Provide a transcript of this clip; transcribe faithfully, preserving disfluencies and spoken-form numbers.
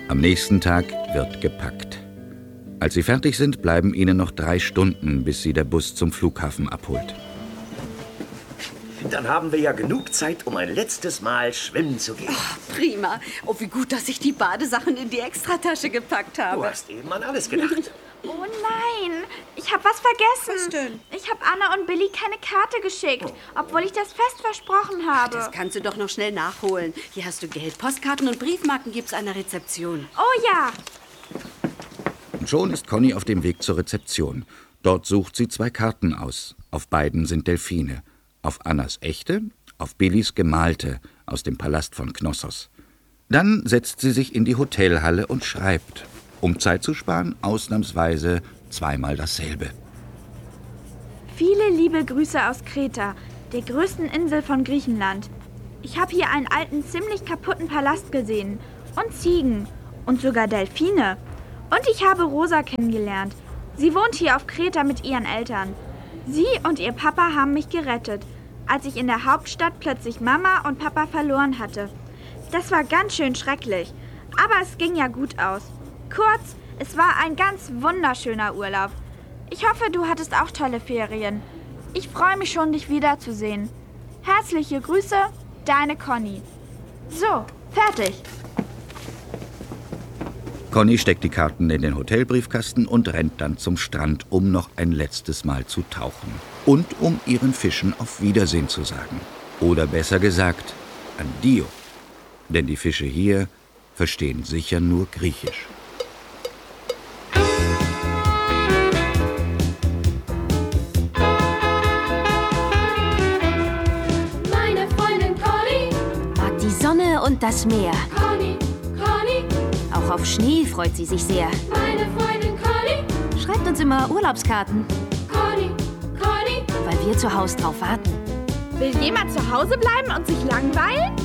Am nächsten Tag wird gepackt. Als sie fertig sind, bleiben ihnen noch drei Stunden, bis sie der Bus zum Flughafen abholt. Dann haben wir ja genug Zeit, um ein letztes Mal schwimmen zu gehen. Oh, prima. Oh, wie gut, dass ich die Badesachen in die Extratasche gepackt habe. Du hast eben an alles gedacht. Oh nein, ich habe was vergessen. Was denn? Ich habe Anna und Billy keine Karte geschickt, obwohl ich das fest versprochen habe. Das kannst du doch noch schnell nachholen. Hier hast du Geld, Postkarten und Briefmarken gibt's an der Rezeption. Oh ja. Und schon ist Conny auf dem Weg zur Rezeption. Dort sucht sie zwei Karten aus. Auf beiden sind Delfine. Auf Annas echte, auf Billys gemalte aus dem Palast von Knossos. Dann setzt sie sich in die Hotelhalle und schreibt. Um Zeit zu sparen, ausnahmsweise zweimal dasselbe. Viele liebe Grüße aus Kreta, der größten Insel von Griechenland. Ich habe hier einen alten, ziemlich kaputten Palast gesehen. Und Ziegen. Und sogar Delfine. Und ich habe Rosa kennengelernt. Sie wohnt hier auf Kreta mit ihren Eltern. Sie und ihr Papa haben mich gerettet, als ich in der Hauptstadt plötzlich Mama und Papa verloren hatte. Das war ganz schön schrecklich, aber es ging ja gut aus. Kurz, es war ein ganz wunderschöner Urlaub. Ich hoffe, du hattest auch tolle Ferien. Ich freue mich schon, dich wiederzusehen. Herzliche Grüße, deine Conny. So, fertig. Conny steckt die Karten in den Hotelbriefkasten und rennt dann zum Strand, um noch ein letztes Mal zu tauchen. Und um ihren Fischen auf Wiedersehen zu sagen. Oder besser gesagt, Addio. Denn die Fische hier verstehen sicher nur Griechisch. Meine Freundin Conny mag die Sonne und das Meer. Conny, Conny, Auch auf Schnee freut sie sich sehr. meine Freundin Conny, Schreibt uns immer Urlaubskarten, Conny, Conny. weil wir zu Hause drauf warten. Will jemand zu Hause bleiben und sich langweilen?